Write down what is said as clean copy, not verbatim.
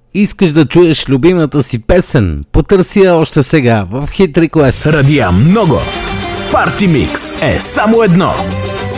Искаш да чуеш любимата си песен? Потърси я още сега в Hit Request. Радия много. Парти Микс е само едно.